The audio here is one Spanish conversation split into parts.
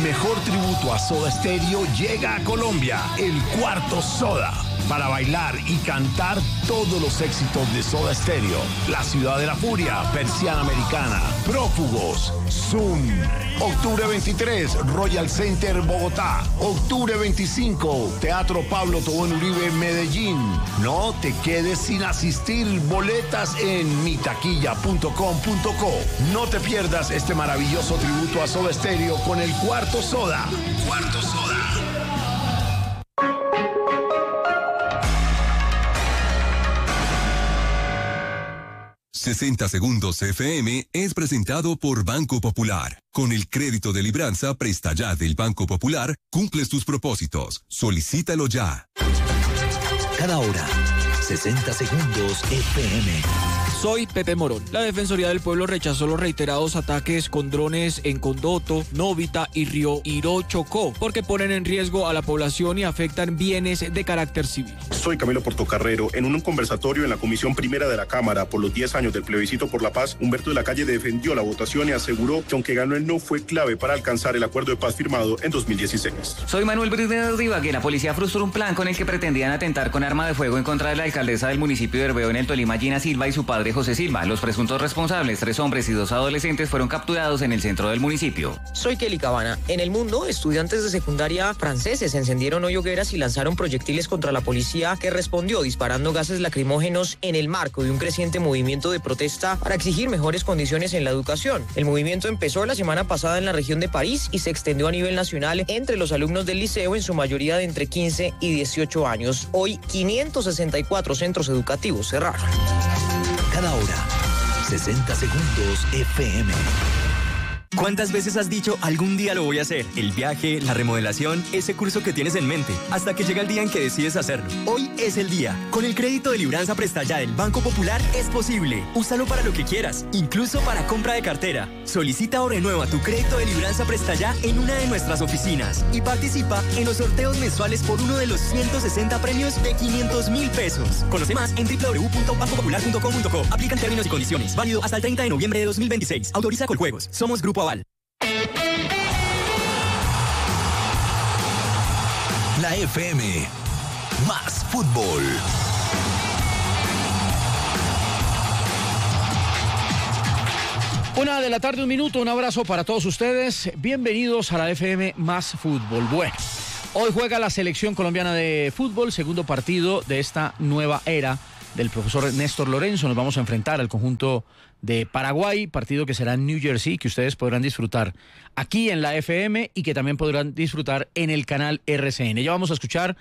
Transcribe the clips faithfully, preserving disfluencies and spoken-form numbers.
mejor tributo a Soda Stereo llega a Colombia, el Cuarto Soda, para bailar y cantar todos los éxitos de Soda Stereo. La Ciudad de la Furia, Persiana Americana, Prófugos, Zoom. Octubre veintitrés, Royal Center, Bogotá. Octubre veinticinco, Teatro Pablo Tobón Uribe, Medellín. No te quedes sin asistir. Boletas en mitaquilla punto com punto co. No te pierdas este maravilloso tributo a Soda Stereo con el Cuarto Soda. Cuarto Soda. sesenta Segundos F M es presentado por Banco Popular. Con el crédito de libranza Presta Ya del Banco Popular, cumples tus propósitos. Solicítalo ya. Cada hora, sesenta Segundos F M. Soy Pepe Morón. La Defensoría del Pueblo rechazó los reiterados ataques con drones en Condoto, Novita y Río Iró, Chocó, porque ponen en riesgo a la población y afectan bienes de carácter civil. Soy Camilo Portocarrero. En un conversatorio en la Comisión Primera de la Cámara por los diez años del plebiscito por la paz, Humberto de la Calle defendió la votación y aseguró que aunque ganó el no, fue clave para alcanzar el acuerdo de paz firmado en dos mil dieciséis. Soy Manuel Briceño de Ibagué. La policía frustró un plan con el que pretendían atentar con arma de fuego en contra de la alcaldesa del municipio de Herbeo en el Tolima, Gina Silva, y su padre José Silva. Los presuntos responsables, tres hombres y dos adolescentes, fueron capturados en el centro del municipio. Soy Kelly Cabana. En el mundo, estudiantes de secundaria franceses encendieron hoy hogueras y lanzaron proyectiles contra la policía, que respondió disparando gases lacrimógenos en el marco de un creciente movimiento de protesta para exigir mejores condiciones en la educación. El movimiento empezó la semana pasada en la región de París y se extendió a nivel nacional entre los alumnos del liceo, en su mayoría de entre quince y dieciocho años. Hoy, quinientos sesenta y cuatro centros educativos cerraron. Cada hora, sesenta Segundos F M. ¿Cuántas veces has dicho algún día lo voy a hacer? El viaje, la remodelación, ese curso que tienes en mente, hasta que llega el día en que decides hacerlo. Hoy es el día. Con el crédito de libranza Presta Ya del Banco Popular es posible. Úsalo para lo que quieras, incluso para compra de cartera. Solicita o renueva tu crédito de libranza Presta Ya en una de nuestras oficinas y participa en los sorteos mensuales por uno de los ciento sesenta premios de quinientos mil pesos. Conoce más en doble u doble u doble u punto banco popular punto com punto co. Aplican términos y condiciones. Válido hasta el treinta de noviembre de dos mil veintiséis. Autoriza Coljuegos. Somos Grupo Aval. La F M, más fútbol. Una de la tarde, un minuto, un abrazo para todos ustedes. Bienvenidos a la F M Más Fútbol. Bueno, hoy juega la selección colombiana de fútbol, segundo partido de esta nueva era del profesor Néstor Lorenzo. Nos vamos a enfrentar al conjunto de Paraguay, partido que será en New Jersey, que ustedes podrán disfrutar aquí en la F M y que también podrán disfrutar en el canal R C N. Ya vamos a escuchar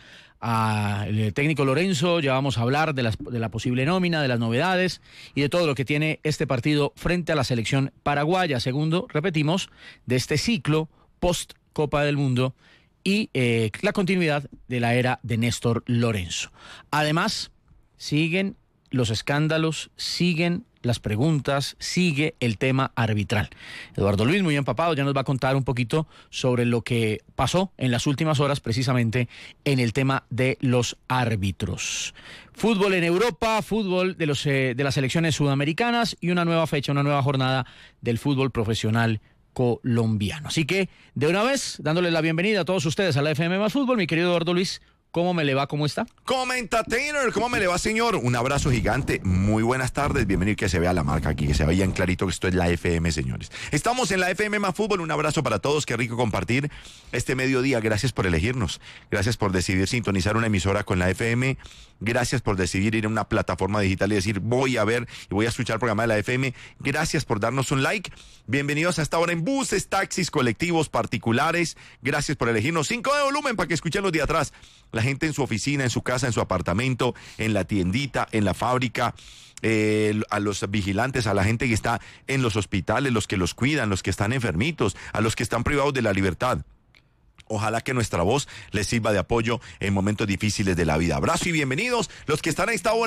al técnico Lorenzo, ya vamos a hablar de, las, de la posible nómina, de las novedades y de todo lo que tiene este partido frente a la selección paraguaya, segundo, repetimos, de este ciclo post Copa del Mundo y eh, la continuidad de la era de Néstor Lorenzo. Además, siguen los escándalos, siguen las preguntas, sigue el tema arbitral. Eduardo Luis, muy empapado, ya nos va a contar un poquito sobre lo que pasó en las últimas horas precisamente en el tema de los árbitros. Fútbol en Europa, fútbol de, los, eh, de las selecciones sudamericanas y una nueva fecha, una nueva jornada del fútbol profesional colombiano. Así que, de una vez, dándole la bienvenida a todos ustedes a la F M Más Fútbol, mi querido Eduardo Luis, ¿cómo me le va? ¿Cómo está? Comenta Taylor, ¿cómo me le va, señor? Un abrazo gigante, muy buenas tardes, bienvenido, y que se vea la marca aquí, que se vea en clarito que esto es la F M, señores. Estamos en la F M Más Fútbol, un abrazo para todos, qué rico compartir este mediodía, gracias por elegirnos, gracias por decidir sintonizar una emisora con la F M, gracias por decidir ir a una plataforma digital y decir, voy a ver y voy a escuchar el programa de la F M, gracias por darnos un like, bienvenidos a esta hora en buses, taxis, colectivos, particulares, gracias por elegirnos, cinco de volumen para que escuchen los de atrás. La gente en su oficina, en su casa, en su apartamento, en la tiendita, en la fábrica, eh, a los vigilantes, a la gente que está en los hospitales, los que los cuidan, los que están enfermitos, a los que están privados de la libertad. Ojalá que nuestra voz les sirva de apoyo en momentos difíciles de la vida. Abrazo y bienvenidos los que están a esta hora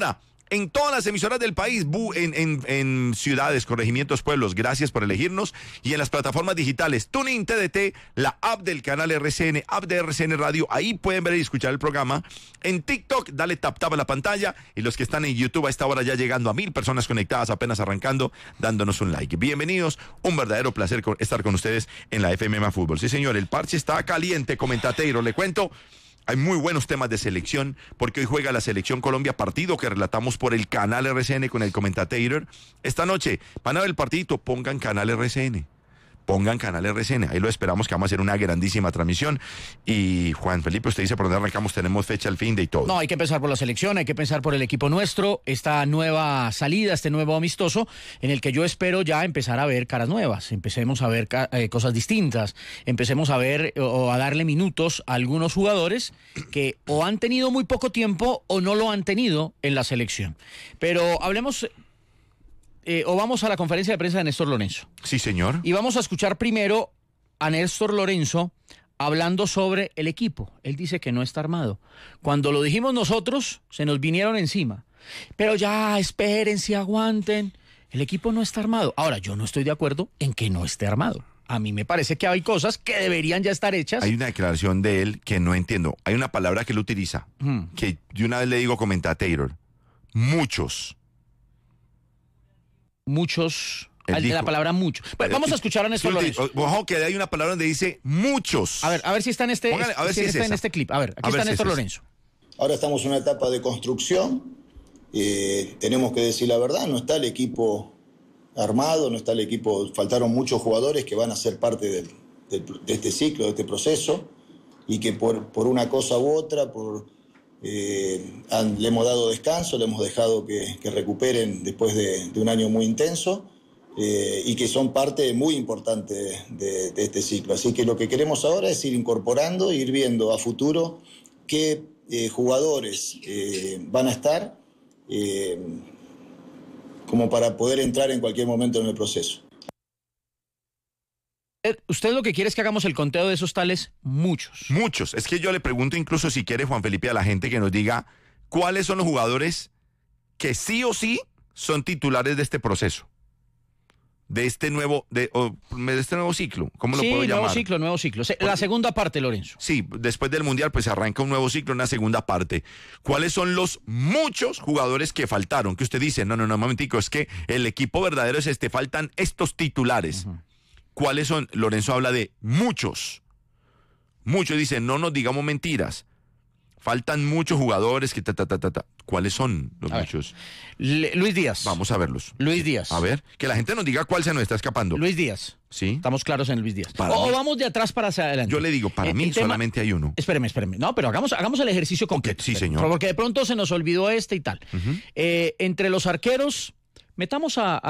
en todas las emisoras del país, en, en, en ciudades, corregimientos, pueblos. Gracias por elegirnos. Y en las plataformas digitales, TuneIn, T D T, la app del canal R C N, app de R C N Radio. Ahí pueden ver y escuchar el programa. En TikTok, dale tap tap a la pantalla. Y los que están en YouTube a esta hora ya llegando a mil personas conectadas, apenas arrancando, dándonos un like. Bienvenidos, un verdadero placer estar con ustedes en la F M Más Fútbol. Sí, señor, el parche está caliente, comentateiro. Le cuento, hay muy buenos temas de selección, porque hoy juega la Selección Colombia, partido que relatamos por el canal R C N con el comentator. Esta noche van a ver el partidito, pongan canal R C N. Pongan canal R C N, ahí lo esperamos, que vamos a hacer una grandísima transmisión. Y Juan Felipe, usted dice por dónde arrancamos, tenemos fecha al fin de y todo. No, hay que empezar por la selección, hay que pensar por el equipo nuestro, esta nueva salida, este nuevo amistoso, en el que yo espero ya empezar a ver caras nuevas, empecemos a ver eh, cosas distintas, empecemos a ver o a darle minutos a algunos jugadores que o han tenido muy poco tiempo o no lo han tenido en la selección. Pero hablemos... Eh, o vamos a la conferencia de prensa de Néstor Lorenzo. Sí, señor. Y vamos a escuchar primero a Néstor Lorenzo hablando sobre el equipo. Él dice que no está armado. Cuando lo dijimos nosotros, se nos vinieron encima. Pero ya, espérense, aguanten. El equipo no está armado. Ahora, yo no estoy de acuerdo en que no esté armado. A mí me parece que hay cosas que deberían ya estar hechas. Hay una declaración de él que no entiendo. Hay una palabra que él utiliza, hmm. que de una vez le digo comentator. Muchos. Muchos, de la palabra mucho. Bueno, vamos a escuchar a Néstor Lorenzo. Ojo, que hay una palabra donde dice muchos. A ver, a ver si está en este, Póngale, a ver si si está es en este clip. A ver, aquí a está ver Néstor si es Lorenzo. Ahora estamos en una etapa de construcción. Eh, tenemos que decir la verdad, no está el equipo armado, no está el equipo, faltaron muchos jugadores que van a ser parte del, del, de este ciclo, de este proceso, y que por, por una cosa u otra, por... Eh, han, le hemos dado descanso, le hemos dejado que, que recuperen después de, de un año muy intenso eh, y que son parte muy importante de, de este ciclo. Así que lo que queremos ahora es ir incorporando, ir viendo a futuro qué eh, jugadores eh, van a estar eh, como para poder entrar en cualquier momento en el proceso. Usted lo que quiere es que hagamos el conteo de esos tales muchos. Muchos. Es que yo le pregunto incluso si quiere, Juan Felipe, a la gente que nos diga cuáles son los jugadores que sí o sí son titulares de este proceso. De este nuevo, de, o, de este nuevo ciclo. ¿Cómo lo sí, puedo llamar? nuevo ciclo, nuevo ciclo. La Porque, segunda parte, Lorenzo. Sí, después del Mundial pues se arranca un nuevo ciclo, una segunda parte. ¿Cuáles son los muchos jugadores que faltaron? Que usted dice, no, no, no, un momentico, es que el equipo verdadero es este, faltan estos titulares. Uh-huh. ¿Cuáles son? Lorenzo habla de muchos. Muchos, dice, no nos digamos mentiras. Faltan muchos jugadores que ta, ta, ta, ta, ta. ¿Cuáles son los a muchos? Le, Luis Díaz. Vamos a verlos. Luis Díaz. A ver, que la gente nos diga cuál se nos está escapando. Luis Díaz. Sí. Estamos claros en Luis Díaz. Para o, mí, o vamos de atrás para hacia adelante. Yo le digo, para eh, mí tema, solamente hay uno. Espéreme, espéreme. No, pero hagamos, hagamos el ejercicio completo. Okay, sí, señor. Porque de pronto se nos olvidó este y tal. Uh-huh. eh, entre los arqueros, metamos a... a